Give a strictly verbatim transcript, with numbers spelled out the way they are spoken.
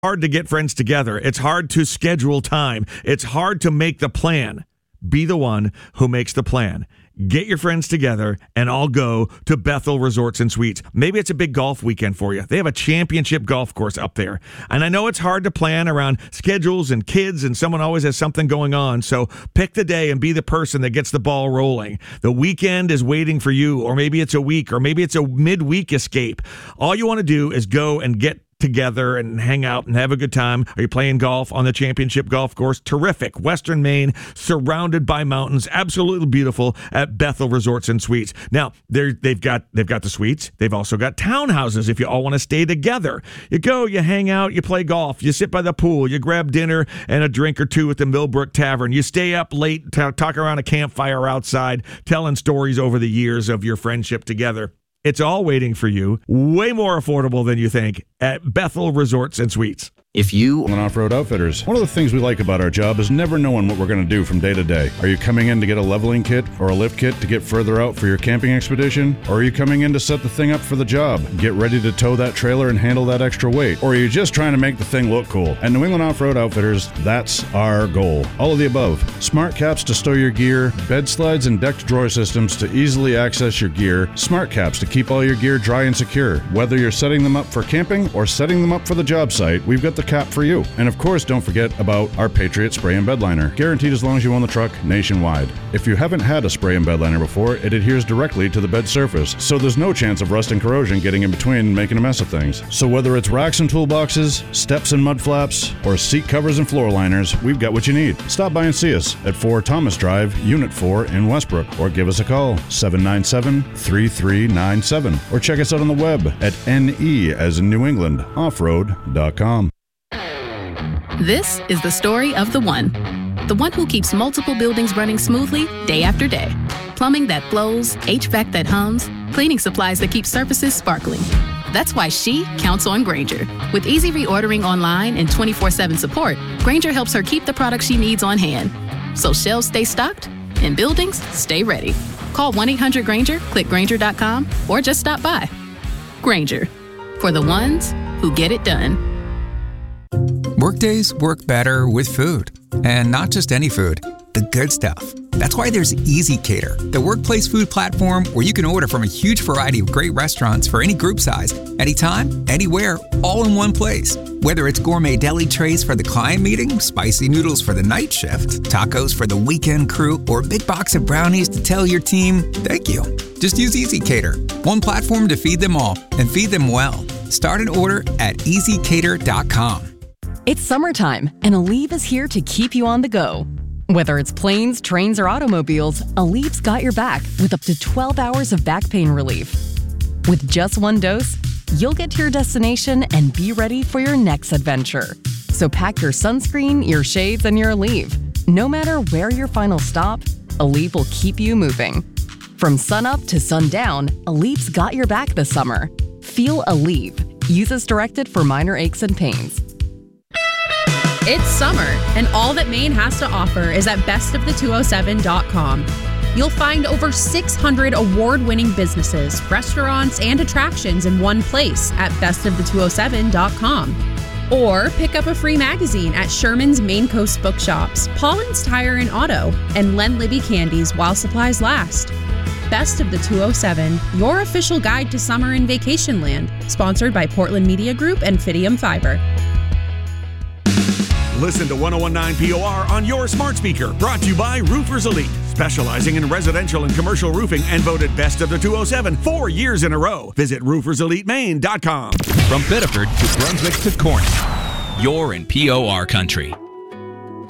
hard to get friends together. It's hard to schedule time. It's hard to make the plan. Be the one who makes the plan. Get your friends together and all go to Bethel Resorts and Suites. Maybe it's a big golf weekend for you. They have a championship golf course up there. And I know it's hard to plan around schedules and kids, and someone always has something going on. So pick the day and be the person that gets the ball rolling. The weekend is waiting for you, or maybe it's a week, or maybe it's a midweek escape. All you want to do is go and get together and hang out and have a good time. Are you playing golf on the championship golf course? Terrific. Western Maine, surrounded by mountains, absolutely beautiful at Bethel Resorts and Suites. Now, they're, they've got they've got the suites. They've also got townhouses if you all want to stay together. You go, you hang out, you play golf, you sit by the pool, you grab dinner and a drink or two at the Millbrook Tavern. You stay up late, t- talk around a campfire outside, telling stories over the years of your friendship together. It's all waiting for you, way more affordable than you think, at Bethel Resorts and Suites. If you on Off-Road Outfitters, one of the things we like about our job is never knowing what we're going to do from day to day. Are you coming in to get a leveling kit or a lift kit to get further out for your camping expedition? Or are you coming in to set the thing up for the job, get ready to tow that trailer and handle that extra weight? Or are you just trying to make the thing look cool? At New England Off-Road Outfitters, that's our goal. All of the above. Smart caps to stow your gear, bed slides and decked drawer systems to easily access your gear, smart caps to keep all your gear dry and secure. Whether you're setting them up for camping or setting them up for the job site, we've got the cap for you. And of course, don't forget about our Patriot Spray and Bed Liner, guaranteed as long as you own the truck nationwide. If you haven't had a spray and bed liner before, it adheres directly to the bed surface, so there's no chance of rust and corrosion getting in between and making a mess of things. So whether it's racks and toolboxes, steps and mud flaps, or seat covers and floor liners, we've got what you need. Stop by and see us at four Thomas Drive, Unit four in Westbrook, or give us a call, seven nine seven, three three nine seven, or check us out on the web at N E as in New England, offroad dot com. This is the story of the one. The one who keeps multiple buildings running smoothly day after day. Plumbing that flows, H V A C that hums, cleaning supplies that keep surfaces sparkling. That's why she counts on Grainger. With easy reordering online and twenty-four seven support, Grainger helps her keep the products she needs on hand. So shelves stay stocked and buildings stay ready. Call one eight hundred Grainger, click Grainger dot com, or just stop by. Grainger, for the ones who get it done. Workdays work better with food. And not just any food, the good stuff. That's why there's Easy Cater, the workplace food platform where you can order from a huge variety of great restaurants for any group size, anytime, anywhere, all in one place. Whether it's gourmet deli trays for the client meeting, spicy noodles for the night shift, tacos for the weekend crew, or a big box of brownies to tell your team, thank you. Just use Easy Cater, one platform to feed them all and feed them well. Start an order at easy cater dot com. It's summertime, and Aleve is here to keep you on the go. Whether it's planes, trains, or automobiles, Aleve's got your back with up to twelve hours of back pain relief. With just one dose, you'll get to your destination and be ready for your next adventure. So pack your sunscreen, your shades, and your Aleve. No matter where your final stop, Aleve will keep you moving. From sunup to sundown, Aleve's got your back this summer. Feel Aleve. Use as directed for minor aches and pains. It's summer, and all that Maine has to offer is at best of the two oh seven dot com. You'll find over six hundred award-winning businesses, restaurants, and attractions in one place at best of the two oh seven dot com. Or pick up a free magazine at Sherman's Maine Coast Bookshops, Paulin's Tire and Auto, and Len Libby Candies while supplies last. Best of the two oh seven, your official guide to summer in vacation land, sponsored by Portland Media Group and Fidium Fiber. Listen to one oh one point nine P O R on your smart speaker. Brought to you by Roofers Elite, specializing in residential and commercial roofing and voted best of the two oh seven four years in a row. Visit roofers elite maine dot com. From Biddeford to Brunswick to Corning, you're in P O R country.